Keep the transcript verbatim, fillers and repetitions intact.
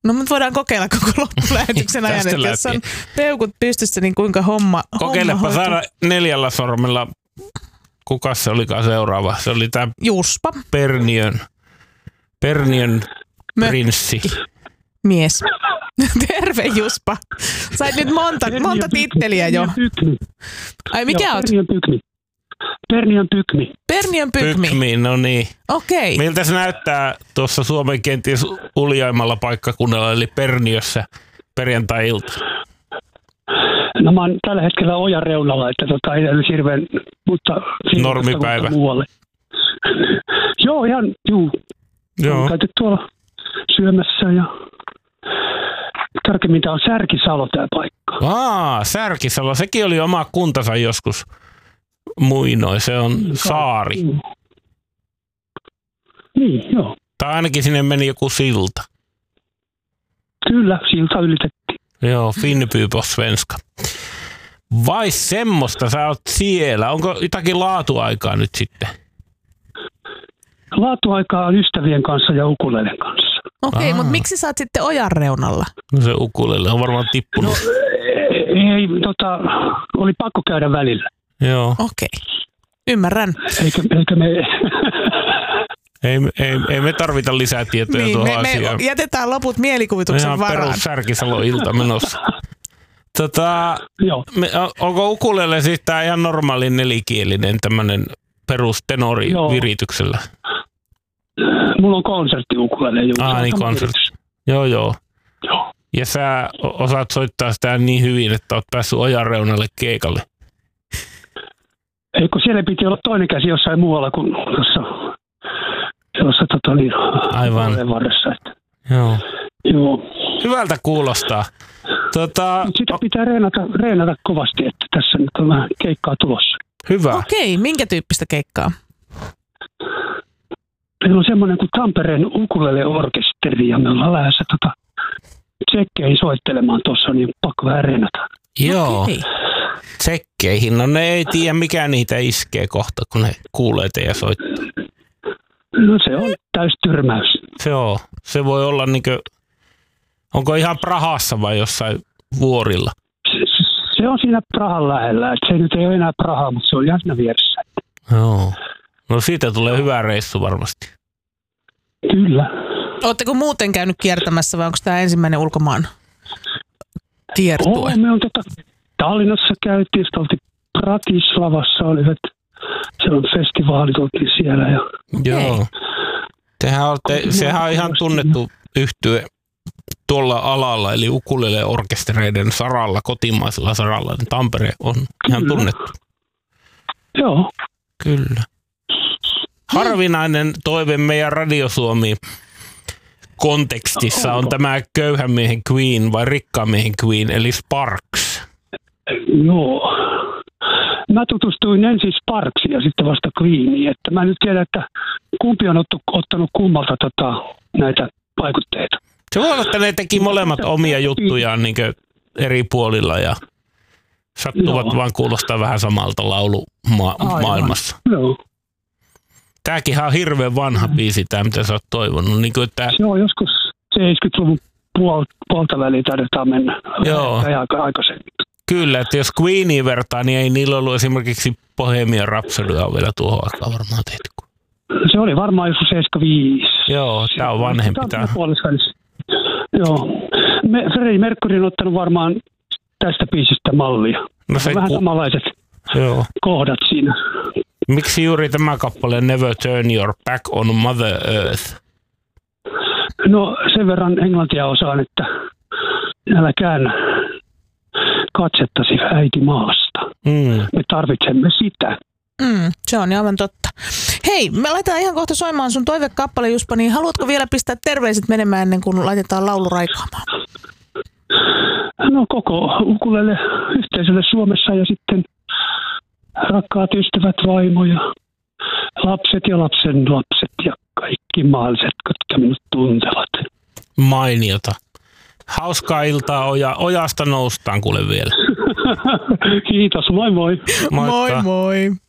No mutta voidaan kokeilla koko loppulähetyksen ajan, että jos on peukut pystyssä, niin kuinka homma Kokeilepa saada neljällä sormella. Kukas se olikaan seuraava? Se oli tämä Juspa. Perniön, Perniön prinssi. Mies. Terve Juspa. Sait nyt monta, monta titteliä jo. Ai mikä oot? Perniön pykmi. Perniön pykmi. Perniön pykmi. Pykmi, no niin. Okei. Okay. Miltä se näyttää tuossa Suomen kenties uljaimmalla paikkakunnalla, eli Perniössä perjantai-ilta? No mä oon tällä hetkellä ojan reunalla, että tota, ei olisi hirveän, mutta... Normipäivä. Joo, ihan, juu. Joo. On käyty tuolla syömässä ja... Tarkemmin tämä on Särkisalo tämä paikka. Aa, Särkisalo. Sekin oli oma kuntansa joskus muinoin. Se on saari. Niin, joo. Tai ainakin sinne meni joku silta. Kyllä, silta ylitettiin. Joo, Finnby på svenska. Vai semmoista sä oot siellä? Onko jotakin laatuaikaa nyt sitten? Laatuaikaa on ystävien kanssa ja ukulelen kanssa. Okei, okay, mutta miksi sä oot sitten ojan reunalla? No se ukulele on varmaan tippunut. No, ei, tota, oli pakko käydä välillä. Joo. Okei, okay. Ymmärrän. Eikä, eikä me... ei, ei, ei me tarvita lisää tietoja niin, tuohon me, asiaan. Me jätetään loput mielikuvituksen ihan varaan. Perus Särkisalo-ilta menossa. Tota, me, onko ukulele siis tää ihan normaali nelikielinen tämmönen perus tenori virityksellä? Mulla on konsertti ukulele. Ah, niin konsertti. Joo, joo. Joo. Ja sä osaat soittaa sitä niin hyvin, että oot päässyt ojan reunalle keikalle. Eikö siellä piti olla toinen käsi jossain muualla kuin tuossa, tuossa tota niin, aivan. Varressa, että. Joo. Joo. Hyvältä kuulostaa. Tota, sitä pitää reenata, reenata kovasti, että tässä nyt on vähän keikkaa tulossa. Hyvä. Okei, minkä tyyppistä keikkaa? Meillä on semmoinen kuin Tampereen ukulele-orkesteri ja me ollaan lähdössä tota, tsekkeihin soittelemaan tuossa, niin pakko vähän reenata. Joo, okay. Tsekkeihin. No ne ei tiedä mikä niitä iskee kohta, kun ne kuulee teidän soittaa. No se on täys tyrmäys. Se on. Se voi olla niinkö, onko ihan Prahassa vai jossain vuorilla? Se, se on siinä Prahan lähellä. Se nyt ei ole enää Praha, mutta se on ihan siinä vieressä. Joo. No siitä tulee hyvä reissu varmasti. Kyllä. Oletteko muuten käynyt kiertämässä vai onko tämä ensimmäinen ulkomaan kiertue? Oo, me on tota, Tallinnassa käytiin, sitten oltiin Bratislavassa, oli se on festivaalit, oltiin siellä. Ja... Joo. Tehän olette, sehän on ihan tunnettu yhtye tuolla alalla, eli ukulele-orkestereiden saralla, kotimaisella saralla. Niin Tampere on ihan Kyllä. tunnettu. Joo. Kyllä. Harvinainen toive meidän Radio Suomi kontekstissa on tämä köyhän miehen Queen vai rikkaan miehen Queen, eli Sparks. Joo. Mä tutustuin ensin Sparksiin ja sitten vasta Queeniin, että mä nyt tiedän, että kumpi on ottu, ottanut kummalta tota, näitä vaikutteita. Se voi olla, että ne teki molemmat omia juttujaan niin eri puolilla ja sattuvat Joo. vaan kuulostaa vähän samalta laulumaailmassa. Joo. Tämäkin on hirveän vanha biisi, tämä mitä sä oot toivonut. Niin kuin, että... Se on joskus seitsemänkymmentäluvun puol- puolta väliin taidetaan mennä. Joo. Aika aikaisemmin. Kyllä, että jos Queenie vertaa, niin ei niillä ollut esimerkiksi Bohemian Rhapsodya vielä tuohon aikaan varmaan tehty. Se oli varmaan joskus seitsemänkymmentäviisi. Joo, tämä on vanhempi. Tämä. Joo. Me, Freddie Mercury on ottanut varmaan tästä biisistä mallia. No se vähän ku... samanlaiset Joo. kohdat siinä. Miksi juuri tämä kappale Never Turn Your Back on Mother Earth? No sen verran englantia osaan, että älä käännä katsettasi äiti maasta. Mm. Me tarvitsemme sitä. Mm, se on aivan totta. Hei, me laitetaan ihan kohta soimaan sun toivekappale, Juspa, niin haluatko vielä pistää terveiset menemään ennen kuin laitetaan laulu raikaamaan? No koko ukulele yhteisölle Suomessa ja sitten rakkaat ystävät, vaimo ja lapset ja lapsen lapset ja kaikki maalliset, jotka minut tuntevat. Mainiota. Hauskaa iltaa oja, ojasta noustaan kuule vielä. Kiitos, moi moi. Moikka. Moi moi.